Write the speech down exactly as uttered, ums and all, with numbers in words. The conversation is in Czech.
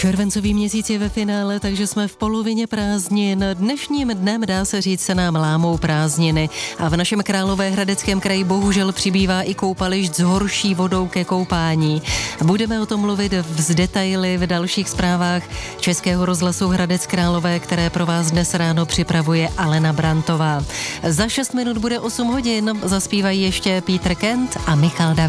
Červencový měsíc je ve finále, takže jsme v polovině prázdnin. Dnešním dnem, dá se říct, se nám lámou prázdniny. A v našem Královéhradeckém kraji bohužel přibývá i koupališť s horší vodou ke koupání. Budeme o tom mluvit z detaily v dalších zprávách Českého rozhlasu Hradec Králové, které pro vás dnes ráno připravuje Alena Brantová. Za šest minut bude osm hodin, zaspívají ještě Peter Kent a Michal David.